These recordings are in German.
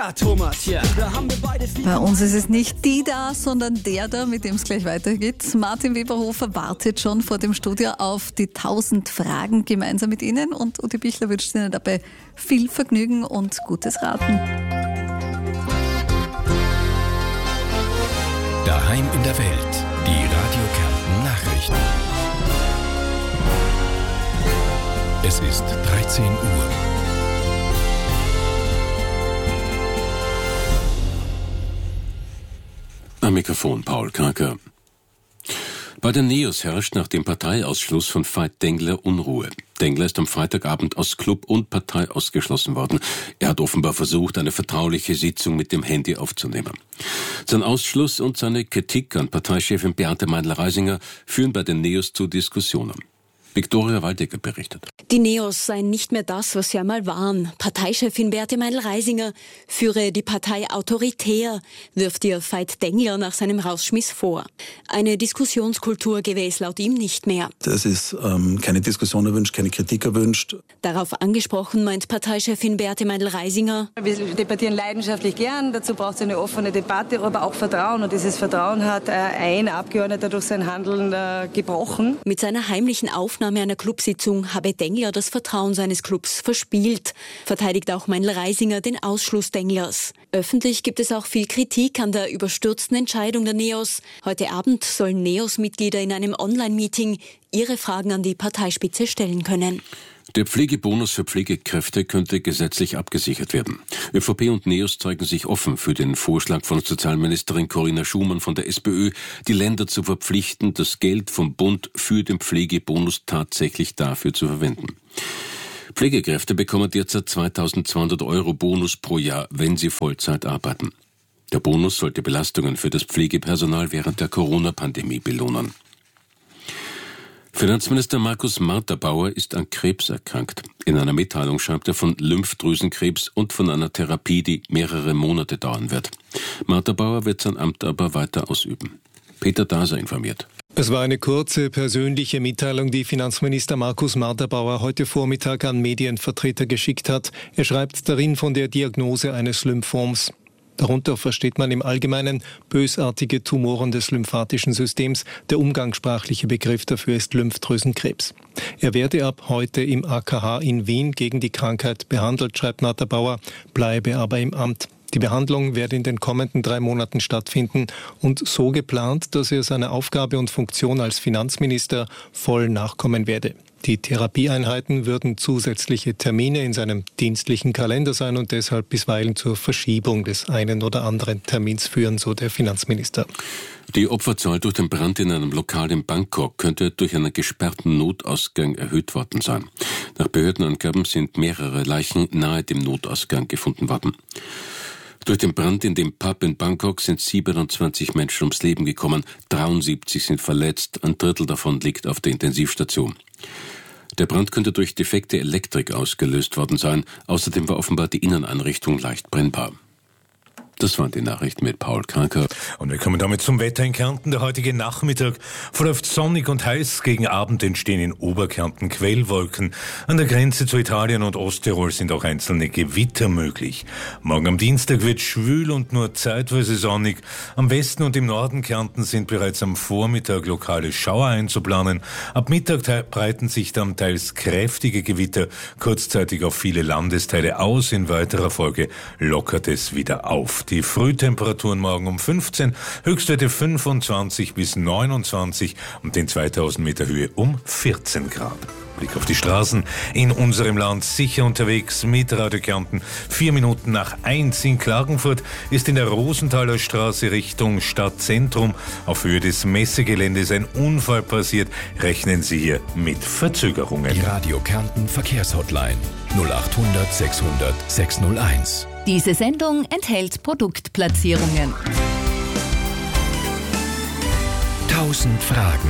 Ja, Thomas, ja. Da haben wir beide viel. Bei uns ist es nicht die da, sondern der da, mit dem es gleich weitergeht. Martin Weberhofer wartet schon vor dem Studio auf die 1000 Fragen gemeinsam mit Ihnen und Udi Bichler wünscht Ihnen dabei viel Vergnügen und gutes Raten. Daheim in der Welt, die Radio Kärnten Nachrichten. Es ist 13 Uhr. Am Mikrofon Paul Karker. Bei den Neos herrscht nach dem Parteiausschluss von Veit Dengler Unruhe. Dengler ist am Freitagabend aus Club und Partei ausgeschlossen worden. Er hat offenbar versucht, eine vertrauliche Sitzung mit dem Handy aufzunehmen. Sein Ausschluss und seine Kritik an Parteichefin Beate Meindl-Reisinger führen bei den Neos zu Diskussionen. Viktoria Waldecker berichtet. Die Neos seien nicht mehr das, was sie einmal waren. Parteichefin Beate Meindl-Reisinger führe die Partei autoritär, wirft ihr Veit Dengler nach seinem Rausschmiss vor. Eine Diskussionskultur gewähre laut ihm nicht mehr. Es ist keine Diskussion erwünscht, keine Kritik erwünscht. Darauf angesprochen meint Parteichefin Beate Meindl-Reisinger: Wir debattieren leidenschaftlich gern, dazu braucht es eine offene Debatte, aber auch Vertrauen. Und dieses Vertrauen hat ein Abgeordneter durch sein Handeln gebrochen. Mit seiner heimlichen Aufnahme einer Clubsitzung habe Dengler das Vertrauen seines Clubs verspielt, verteidigt auch Meindl-Reisinger den Ausschluss Denglers. Öffentlich gibt es auch viel Kritik an der überstürzten Entscheidung der Neos. Heute Abend sollen Neos-Mitglieder in einem Online-Meeting ihre Fragen an die Parteispitze stellen können. Der Pflegebonus für Pflegekräfte könnte gesetzlich abgesichert werden. ÖVP und Neos zeigen sich offen für den Vorschlag von Sozialministerin Corinna Schumann von der SPÖ, die Länder zu verpflichten, das Geld vom Bund für den Pflegebonus tatsächlich dafür zu verwenden. Pflegekräfte bekommen derzeit 2.200 € Bonus pro Jahr, wenn sie Vollzeit arbeiten. Der Bonus sollte Belastungen für das Pflegepersonal während der Corona-Pandemie belohnen. Finanzminister Markus Marterbauer ist an Krebs erkrankt. In einer Mitteilung schreibt er von Lymphdrüsenkrebs und von einer Therapie, die mehrere Monate dauern wird. Marterbauer wird sein Amt aber weiter ausüben. Peter Daser informiert. Es war eine kurze, persönliche Mitteilung, die Finanzminister Markus Marterbauer heute Vormittag an Medienvertreter geschickt hat. Er schreibt darin von der Diagnose eines Lymphoms. Darunter versteht man im Allgemeinen bösartige Tumoren des lymphatischen Systems. Der umgangssprachliche Begriff dafür ist Lymphdrüsenkrebs. Er werde ab heute im AKH in Wien gegen die Krankheit behandelt, schreibt Marterbauer, bleibe aber im Amt. Die Behandlung werde in den kommenden 3 Monaten stattfinden und so geplant, dass er seiner Aufgabe und Funktion als Finanzminister voll nachkommen werde. Die Therapieeinheiten würden zusätzliche Termine in seinem dienstlichen Kalender sein und deshalb bisweilen zur Verschiebung des einen oder anderen Termins führen, so der Finanzminister. Die Opferzahl durch den Brand in einem Lokal in Bangkok könnte durch einen gesperrten Notausgang erhöht worden sein. Nach Behördenangaben sind mehrere Leichen nahe dem Notausgang gefunden worden. Durch den Brand in dem Pub in Bangkok sind 27 Menschen ums Leben gekommen, 73 sind verletzt, ein Drittel davon liegt auf der Intensivstation. Der Brand könnte durch defekte Elektrik ausgelöst worden sein, außerdem war offenbar die Inneneinrichtung leicht brennbar. Das waren die Nachrichten mit Paul Karker. Und wir kommen damit zum Wetter in Kärnten. Der heutige Nachmittag verläuft sonnig und heiß. Gegen Abend entstehen in Oberkärnten Quellwolken. An der Grenze zu Italien und Osttirol sind auch einzelne Gewitter möglich. Morgen am Dienstag wird schwül und nur zeitweise sonnig. Am Westen und im Norden Kärnten sind bereits am Vormittag lokale Schauer einzuplanen. Ab Mittag breiten sich dann teils kräftige Gewitter kurzzeitig auf viele Landesteile aus. In weiterer Folge lockert es wieder auf. Die Frühtemperaturen morgen um 15, Höchstwerte 25 bis 29 und in 2000 Meter Höhe um 14 Grad. Blick auf die Straßen in unserem Land, sicher unterwegs mit Radio Kärnten. 4 Minuten nach 1 in Klagenfurt ist in der Rosenthaler Straße Richtung Stadtzentrum auf Höhe des Messegeländes ein Unfall passiert. Rechnen Sie hier mit Verzögerungen. Die Radio Kärnten Verkehrshotline 0800 600 601. Diese Sendung enthält Produktplatzierungen. 1000 Fragen.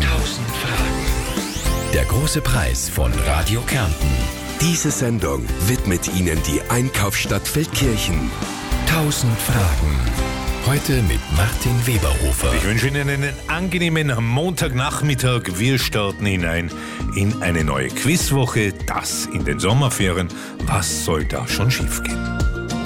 Der große Preis von Radio Kärnten. Diese Sendung widmet Ihnen die Einkaufsstadt Feldkirchen. 1000 Fragen. Heute mit Martin Weberhofer. Ich wünsche Ihnen einen angenehmen Montagnachmittag. Wir starten hinein in eine neue Quizwoche. Das in den Sommerferien. Was soll da schon schiefgehen?